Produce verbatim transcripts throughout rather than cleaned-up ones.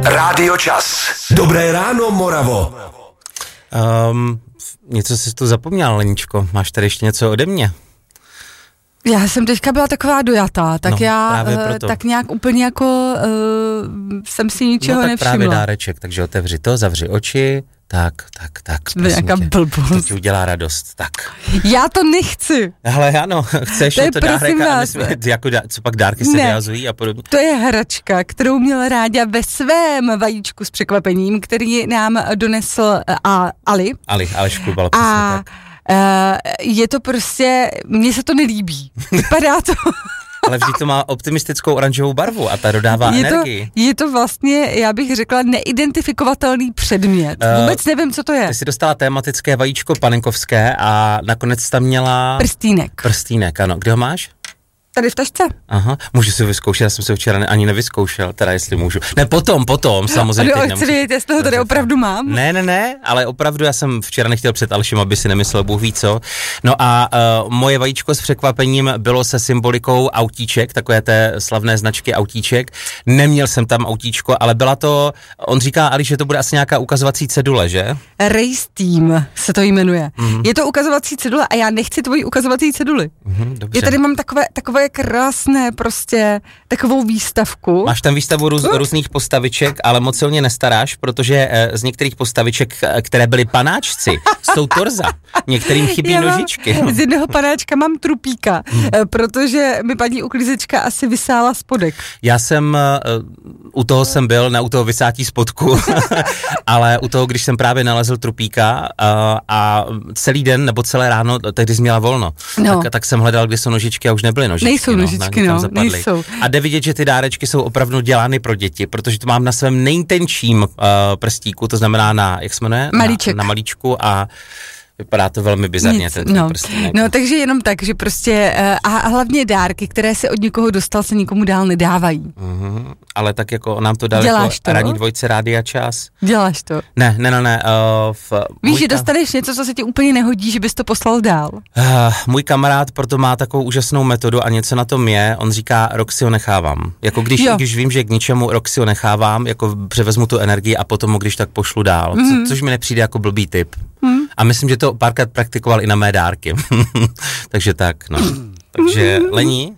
Rádio Čas. Dobré ráno, Moravo. Um, něco jsi tu zapomněl, Leničko. Máš tady ještě něco ode mě? Já jsem teďka byla taková dojatá, tak no, já uh, tak nějak úplně jako uh, jsem si ničeho no, tak nevšimla. právě dáreček, takže otevři to, zavři oči, tak, tak, tak. Nějaká blbost. To ti udělá radost, tak. Já to nechci. Hele, ano, chceš to, je, to dárek a my jsme, jako dá, co pak dárky se vyhazují a podobně. To je hračka, kterou měl Ráďa ve svém vajíčku s překvapením, který nám donesl a, Ali. Ali, Aleš Klubal, přesně tak. Uh, je to prostě, mně se to nelíbí. Vypadá to... Ale vždyť to má optimistickou oranžovou barvu a ta dodává je energii. To, je to vlastně, já bych řekla, neidentifikovatelný předmět. Uh, Vůbec nevím, co to je. Ty jsi dostala tematické vajíčko panenkovské a nakonec tam měla... Prstýnek. Prstýnek, ano. Kde ho máš? Tady v tašce. Aha, můžu si vyzkoušet, já jsem se včera ani nevyzkoušel, teda jestli můžu. Ne, potom, potom, samozřejmě. Ale chci vědět, jestli ho tady opravdu mám. Ne, ne, ne, ale opravdu já jsem včera nechtěl před Alšem, aby si nemyslel Bůh ví co. No a uh, moje vajíčko s překvapením bylo se symbolikou autíček, takové té slavné značky autíček. Neměl jsem tam autíčko, ale byla to, on říká Ali, že to bude asi nějaká ukazovací cedule, že? Race Team se to jmenuje. Mm-hmm. Je to ukazovací cedule a já nechci tvoji ukazovací ceduly. Mm-hmm, dobře. Já tady mám takové, takové krásné prostě takovou výstavku. Máš tam výstavu růz, uh. různých postaviček, ale moc silně nestaráš, protože z některých postaviček, které byly panáčci, jsou torza. Některým chybí Já nožičky. Z jednoho panáčka mám trupíka, hmm. protože mi paní uklízečka asi vysála spodek. Já jsem, u toho jsem byl, ne u toho vysátí spodku, ale u toho, když jsem právě nalezl trupíka a, a celý den nebo celé ráno, tehdy jsi měla volno, no. tak, tak jsem hledal, kde jsou nožičky a už nebyly nožičky. Nejsou no, nožičky, no, nejsou. A jde vidět, že ty dárečky jsou opravdu dělány pro děti, protože to mám na svém nejtenčím uh, prstíku, to znamená na, jak se jmenuje? Malíček. Na, na malíčku a vypadá to velmi bizarně, Nic, ten no. prstínek. No, takže jenom tak, že prostě, uh, a hlavně dárky, které se od někoho dostal, se nikomu dál nedávají. Uh-huh. Ale tak jako nám to dal Děláš jako to? ranní dvojce Rádia Čas. Děláš to? Ne, ne, ne, ne. Uh, v, Víš, že ka... dostaneš něco, co se ti úplně nehodí, že bys to poslal dál. Uh, můj kamarád proto má takovou úžasnou metodu a něco na tom je, on říká, rok si ho nechávám. Jako když, když vím, že k ničemu rok si ho nechávám, jako převezmu tu energii a potom ho když tak pošlu dál, mm-hmm. co, což mi nepřijde jako blbý tip. Mm. A myslím, že to párkrát praktikoval i na mé dárky. Takže tak, no. Takže Lení,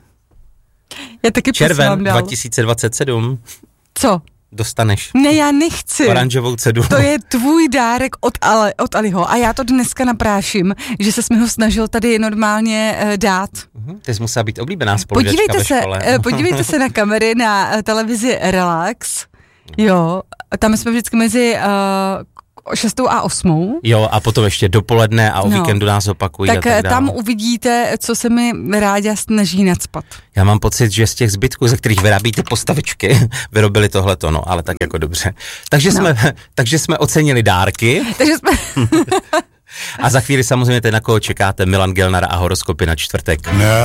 já taky červen dva tisíce dvacet sedm. Co? Dostaneš. Ne, já nechci. Oranžovou cedulu. To je tvůj dárek od, Ale, od Aliho a já to dneska napráším, že ses mi ho snažil tady normálně uh, dát. Uh-huh. Ty jsi musela být oblíbená spolužačka ve škole. Se, uh, podívejte se na kamery na uh, televizi Relax. Jo, tam jsme vždycky mezi uh, šestou a osmou. Jo, a potom ještě dopoledne a o no. víkendu nás opakují. Tak, a tak tam uvidíte, co se mi Ráďa snaží nacpat. Já mám pocit, že z těch zbytků, ze kterých vyrábí ty postavičky, vyrobili tohleto, no, ale tak jako dobře. Takže, no. jsme, takže jsme ocenili dárky. Takže jsme... A za chvíli samozřejmě ten, na koho čekáte, Milan Gelnar a horoskopy na čtvrtek. No.